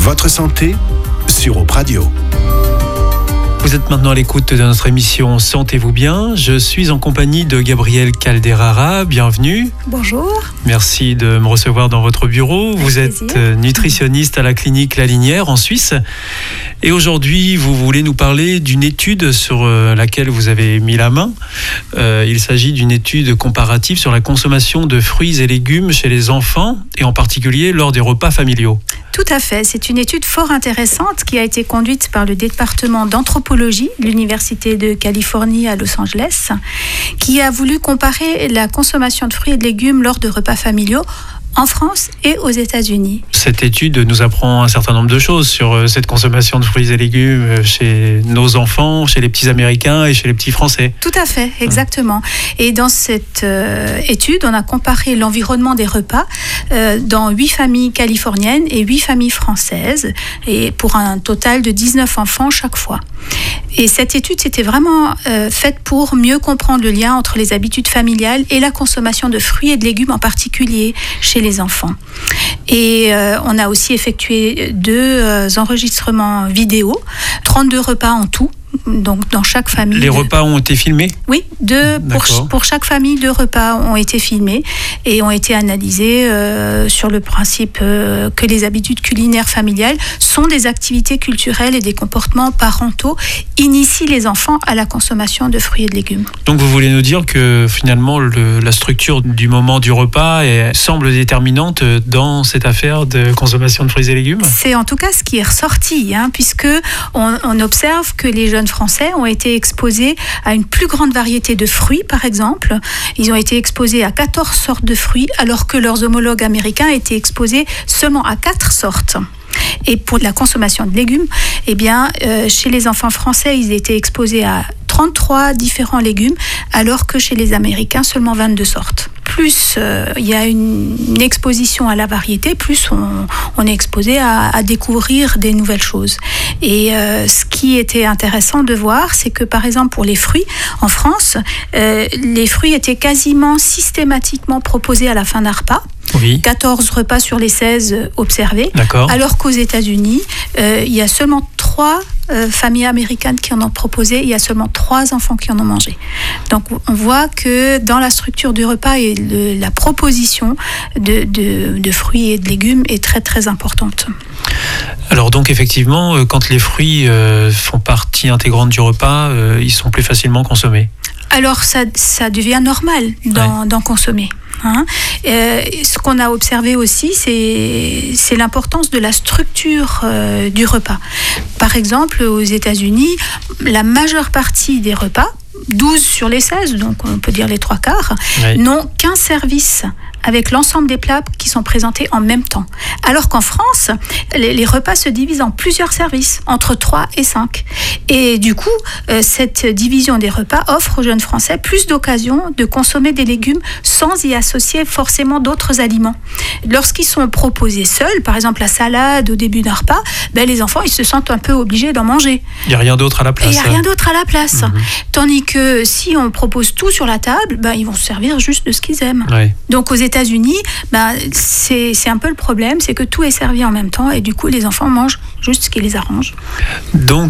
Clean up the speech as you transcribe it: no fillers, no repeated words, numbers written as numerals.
Votre santé sur Europe Radio. Vous êtes maintenant à l'écoute de notre émission Sentez-vous bien. Je suis en compagnie de Gabrielle Calderara. Bienvenue. Bonjour. Merci de me recevoir dans votre bureau. Vous êtes nutritionniste à la clinique La Linière en Suisse. Et aujourd'hui, vous voulez nous parler d'une étude sur laquelle vous avez mis la main. Il s'agit d'une étude comparative sur la consommation de fruits et légumes chez les enfants et en particulier lors des repas familiaux. Tout à fait. C'est une étude fort intéressante qui a été conduite par le département d'anthropologie de l'Université de Californie à Los Angeles, qui a voulu comparer la consommation de fruits et de légumes lors de repas familiaux en France et aux États-Unis. Cette étude nous apprend un certain nombre de choses sur cette consommation de fruits et légumes chez nos enfants, chez les petits Américains et chez les petits Français. Tout à fait, exactement. Et dans cette étude, on a comparé l'environnement des repas dans 8 familles californiennes et 8 familles françaises, et pour un total de 19 enfants chaque fois. Et cette étude, c'était vraiment faite pour mieux comprendre le lien entre les habitudes familiales et la consommation de fruits et de légumes en particulier chez les enfants. Et on a aussi effectué 2 enregistrements vidéo, 32 repas en tout. Donc dans chaque famille. Les repas ont été filmés ? Oui, pour chaque famille, 2 repas ont été filmés et ont été analysés sur le principe que les habitudes culinaires familiales sont des activités culturelles et des comportements parentaux initient les enfants à la consommation de fruits et de légumes. Donc vous voulez nous dire que finalement la structure du moment du repas semble déterminante dans cette affaire de consommation de fruits et légumes ? C'est en tout cas ce qui est ressorti, puisque on observe que les jeunes Français ont été exposés à une plus grande variété de fruits, par exemple. Ils ont été exposés à 14 sortes de fruits, alors que leurs homologues américains étaient exposés seulement à 4 sortes. Et pour la consommation de légumes, chez les enfants français, ils étaient exposés à 33 différents légumes, alors que chez les Américains, seulement 22 sortes. Plus il y a une exposition à la variété, plus on est exposé à découvrir des nouvelles choses. Et ce qui était intéressant de voir, c'est que par exemple pour les fruits, en France, les fruits étaient quasiment systématiquement proposés à la fin d'un repas. Oui. 14 repas sur les 16 observés. D'accord. Alors qu'aux États-Unis, il y a seulement 3 familles américaines qui en ont proposé, il y a seulement 3 enfants qui en ont mangé. Donc on voit que dans la structure du repas et la proposition de fruits et de légumes est très très importante. Alors donc effectivement, quand les fruits font partie intégrante du repas, ils sont plus facilement consommés. Alors ça devient normal d'en consommer. Ce qu'on a observé aussi, c'est l'importance de la structure du repas. Par exemple, aux États-Unis, la majeure partie des repas, 12 sur les 16, donc on peut dire les 3/4, n'ont qu'un service avec l'ensemble des plats qui sont présentés en même temps. Alors qu'en France, les repas se divisent en plusieurs services, entre 3 et 5. Et du coup, cette division des repas offre aux jeunes Français plus d'occasions de consommer des légumes sans y associer forcément d'autres aliments. Lorsqu'ils sont proposés seuls, par exemple la salade au début d'un repas, les enfants ils se sentent un peu obligés d'en manger. Il n'y a rien d'autre à la place. Il n'y a rien d'autre à la place. Tandis que si on propose tout sur la table, ils vont se servir juste de ce qu'ils aiment. Oui. Donc aux États-Unis, c'est un peu le problème, c'est que tout est servi en même temps et du coup les enfants mangent juste ce qui les arrange. Donc